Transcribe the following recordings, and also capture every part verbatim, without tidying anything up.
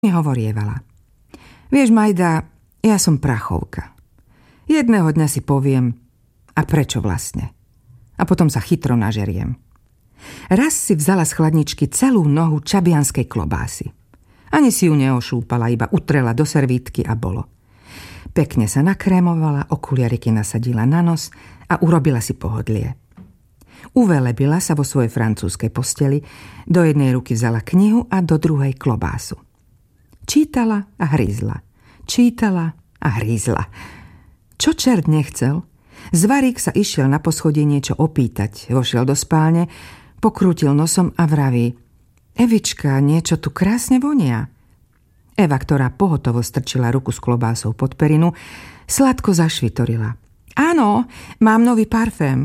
mi hovorievala. Vieš, Majda, ja som prachovka. Jedného dňa si poviem, a prečo vlastne? A potom sa chytro nažeriem. Raz si vzala z chladničky celú nohu čabianskej klobásy. Ani si ju neošúpala, iba utrela do servítky a bolo. Pekne sa nakrémovala, okuliariky nasadila na nos a urobila si pohodlie. Uvelebila sa vo svojej francúzskej posteli, do jednej ruky vzala knihu a do druhej klobásu. Čítala a hrízla. Čítala a hrízla. Čo čert nechcel? Zvarík sa išiel na poschodie niečo opýtať. Vošiel do spálne, pokrútil nosom a vraví: Evička, niečo tu krásne vonia. Eva, ktorá pohotovo strčila ruku s klobásou pod perinu, sladko zašvitorila. Áno, mám nový parfém.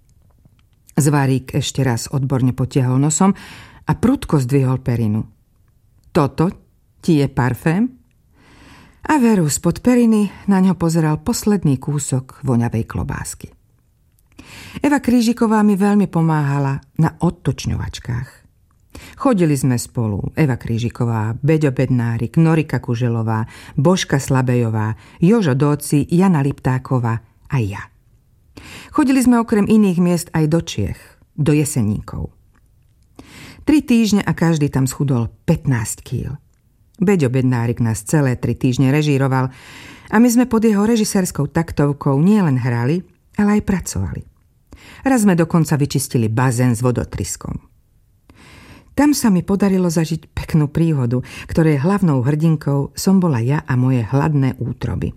Zvarík ešte raz odborne potiahol nosom a prudko zdvihol perinu. Toto ti je parfém? A veru, spod periny na ňo pozeral posledný kúsok voňavej klobásky. Eva Krížiková mi veľmi pomáhala na odtočňovačkách. Chodili sme spolu, Eva Krížiková, Beďo Bednárik, Norika Kuželová, Božka Slabejová, Jožo Dóci, Jana Liptáková a ja. Chodili sme okrem iných miest aj do Čiech, do Jeseníkov. Tri týždne a každý tam schudol pätnásť kíl. Beďo Bednárik nás celé tri týždne režíroval a my sme pod jeho režisérskou taktovkou nielen hrali, ale aj pracovali. Raz sme dokonca vyčistili bazén s vodotryskom. Tam sa mi podarilo zažiť peknú príhodu, ktorej hlavnou hrdinkou som bola ja a moje hladné útroby.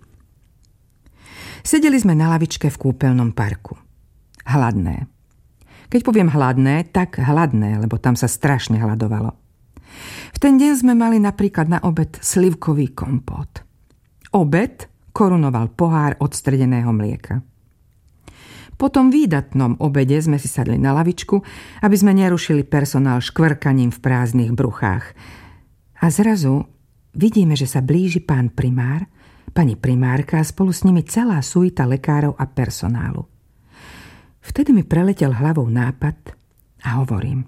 Sedeli sme na lavičke v kúpeľnom parku. Hladné. Keď poviem hladné, tak hladné, lebo tam sa strašne hladovalo. V ten deň sme mali napríklad na obed slivkový kompót. Obed korunoval pohár odstredeného mlieka. Po tom výdatnom obede sme si sadli na lavičku, aby sme nerušili personál škvrkaním v prázdnych bruchách. A zrazu vidíme, že sa blíži pán primár, pani primárka a spolu s nimi celá suita lekárov a personálu. Vtedy mi preletel hlavou nápad a hovorím: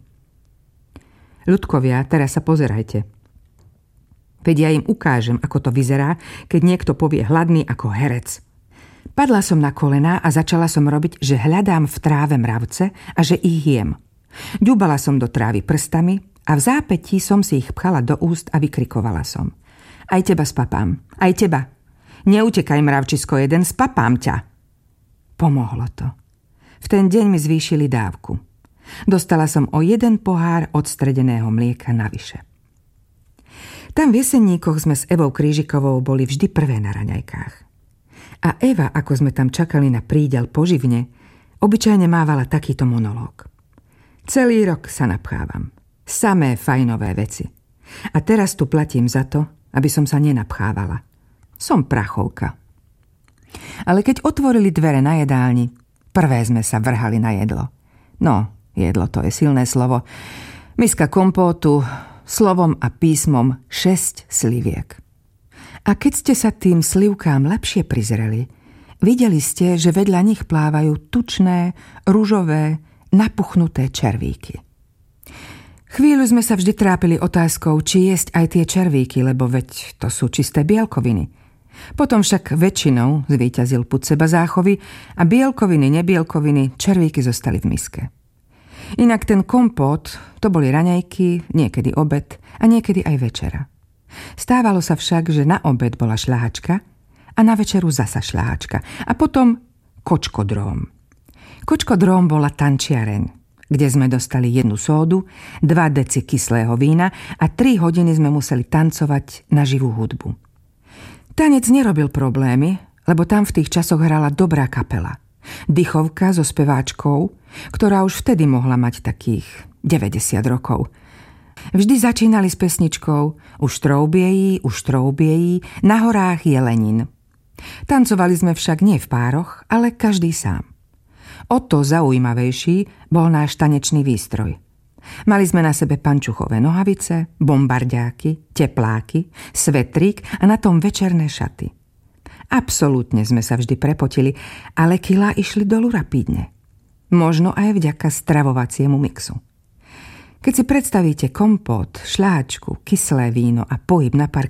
ľudkovia, teraz sa pozerajte. Veď ja im ukážem, ako to vyzerá, keď niekto povie hladný ako herec. Padla som na kolená a začala som robiť, že hľadám v tráve mravce a že ich jem. Ďubala som do trávy prstami a v zápätí som si ich pchala do úst a vykrikovala som: Aj teba spapám, aj teba. Neutekaj, mravčisko jeden, spapám ťa. Pomohlo to. V ten deň mi zvýšili dávku. Dostala som o jeden pohár odstredeného mlieka navyše. Tam v Jeseníkoch sme s Evou Krížikovou boli vždy prvé na raňajkách. A Eva, ako sme tam čakali na príďal poživne, obyčajne mávala takýto monológ. Celý rok sa napchávam. Samé fajnové veci. A teraz tu platím za to, aby som sa nenapchávala. Som prachovka. Ale keď otvorili dvere na jedálni, prvé sme sa vrhali na jedlo. No, jedlo to je silné slovo. Miska kompótu, slovom a písmom šesť sliviek. A keď ste sa tým slivkám lepšie prizreli, videli ste, že vedľa nich plávajú tučné, ružové, napuchnuté červíky. Chvíľu sme sa vždy trápili otázkou, či jesť aj tie červíky, lebo veď to sú čisté bielkoviny. Potom však väčšinou zvíťazil pud seba záchovy a bielkoviny, nebielkoviny, červíky zostali v miske. Inak ten kompót, to boli raňajky, niekedy obed a niekedy aj večera. Stávalo sa však, že na obed bola šľahačka a na večeru zasa šľahačka a potom kočkodróm. Kočkodróm bola tančiareň, kde sme dostali jednu sódu, dva deci kyslého vína a tri hodiny sme museli tancovať na živú hudbu. Tanec nerobil problémy, lebo tam v tých časoch hrala dobrá kapela. Dychovka so speváčkou, ktorá už vtedy mohla mať takých deväťdesiat rokov. Vždy začínali s pesničkou Už troubiejí, už troubiejí, na horách je Lenin. Tancovali sme však nie v pároch, ale každý sám. O to zaujímavejší bol náš tanečný výstroj. Mali sme na sebe pančuchové nohavice, bombardiáky, tepláky, svetrík a na tom večerné šaty. Absolútne sme sa vždy prepotili, ale kilá išli dolu rapídne. Možno aj vďaka stravovaciemu mixu. Keď si predstavíte kompót, šľáčku, kyslé víno a pohyb na parkete,